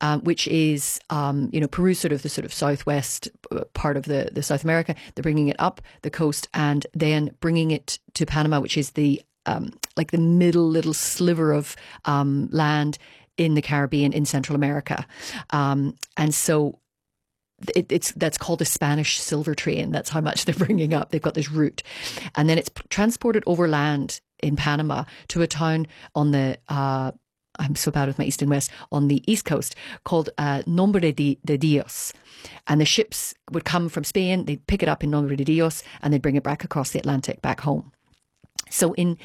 which is, Peru's sort of the sort of southwest part of the South America. They're bringing it up the coast and then bringing it to Panama, which is the like the middle little sliver of land in the Caribbean in Central America. And so that's called the Spanish silver train. That's how much they're bringing up. They've got this route. And then it's transported overland in Panama to a town on the, I'm so bad with my east and west, on the east coast called Nombre de Dios. And the ships would come from Spain, they'd pick it up in Nombre de Dios, and they'd bring it back across the Atlantic back home. So in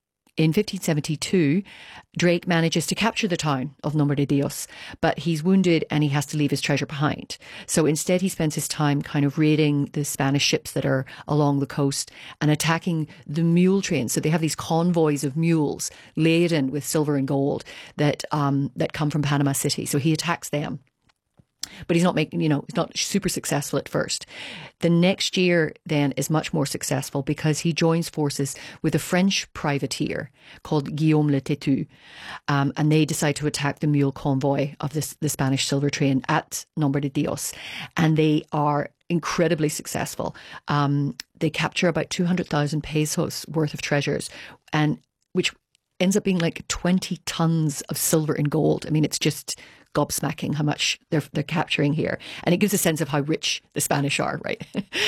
1572, Drake manages to capture the town of Nombre de Dios, but he's wounded and he has to leave his treasure behind. So instead, he spends his time kind of raiding the Spanish ships that are along the coast and attacking the mule trains. So they have these convoys of mules laden with silver and gold that come from Panama City. So he attacks them. But he's not he's not super successful at first. The next year then is much more successful because he joins forces with a French privateer called Guillaume Le Tétu. And they decide to attack the mule convoy of the Spanish silver train at Nombre de Dios. And they are incredibly successful. They capture about 200,000 pesos worth of treasures, and which ends up being like 20 tons of silver and gold. I mean, it's just gobsmacking how much they're capturing here, and it gives a sense of how rich the Spanish are, right?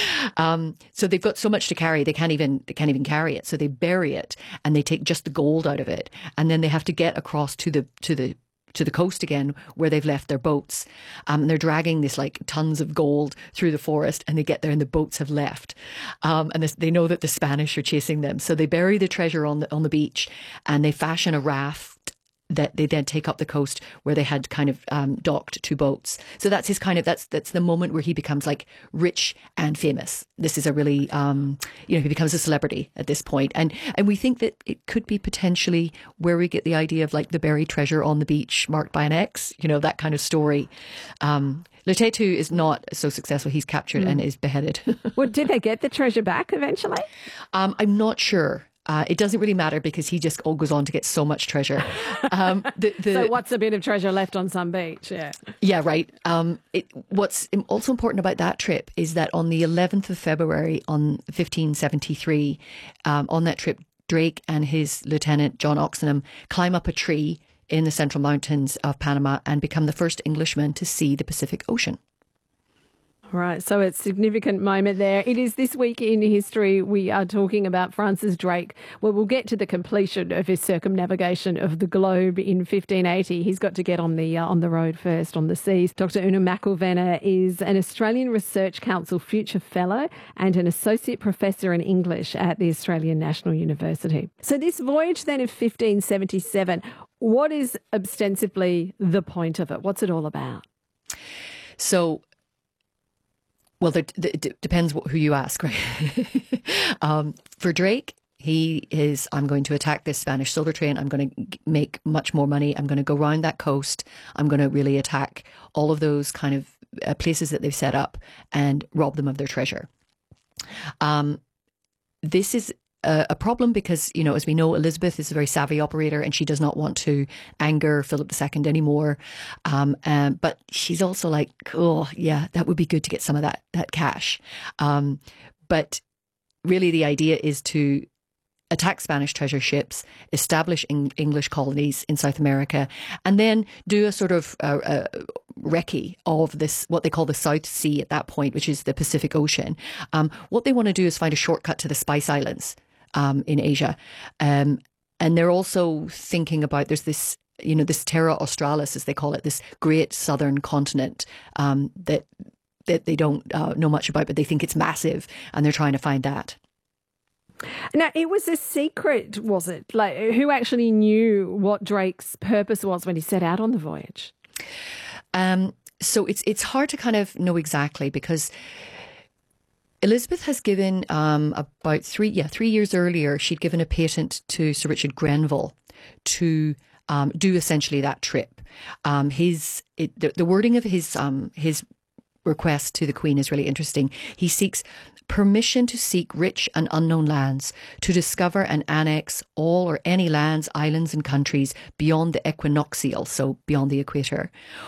So they've got so much to carry, they can't even carry it. So they bury it and they take just the gold out of it, and then they have to get across to the coast again where they've left their boats. And they're dragging this like tons of gold through the forest, and they get there and the boats have left. And they know that the Spanish are chasing them. So they bury the treasure on the beach, and they fashion a raft that they then take up the coast where they had kind of docked two boats. So that's his kind of, that's the moment where he becomes like rich and famous. This is a really, he becomes a celebrity at this point. And we think that it could be potentially where we get the idea of like the buried treasure on the beach marked by an X, that kind of story. Le Tétu is not so successful. He's captured and is beheaded. Well, did they get the treasure back eventually? I'm not sure. It doesn't really matter because he just all goes on to get so much treasure. So what's a bit of treasure left on some beach? Yeah, right. What's also important about that trip is that on the 11th of February on 1573, on that trip, Drake and his lieutenant, John Oxenham, climb up a tree in the central mountains of Panama and become the first Englishmen to see the Pacific Ocean. Right, so it's a significant moment there. It is This Week in History. We are talking about Francis Drake. Well, we'll get to the completion of his circumnavigation of the globe in 1580. He's got to get on the road first, on the seas. Dr. Una McElvenna is an Australian Research Council Future Fellow and an Associate Professor in English at the Australian National University. So this voyage then of 1577, what is ostensibly the point of it? What's it all about? So, well, it depends who you ask, right? For Drake, he is, I'm going to attack this Spanish silver train. I'm going to make much more money. I'm going to go round that coast. I'm going to really attack all of those kind of places that they've set up and rob them of their treasure. This is a problem because, as we know, Elizabeth is a very savvy operator and she does not want to anger Philip II anymore. But she's also like, oh, yeah, that would be good to get some of that cash. But really the idea is to attack Spanish treasure ships, establish English colonies in South America, and then do a sort of recce of this, what they call the South Sea at that point, which is the Pacific Ocean. What they want to do is find a shortcut to the Spice Islands in Asia. And they're also thinking about, there's this, this Terra Australis, as they call it, this great southern continent that they don't know much about, but they think it's massive, and they're trying to find that. Now, it was a secret, was it? Like, who actually knew what Drake's purpose was when he set out on the voyage? So it's hard to kind of know exactly, because Elizabeth has given about 3 years earlier, she'd given a patent to Sir Richard Grenville to do essentially that trip. The wording of his request to the Queen is really interesting. He seeks permission to seek rich and unknown lands, to discover and annex all or any lands, islands and countries beyond the equinoctial, so beyond the equator,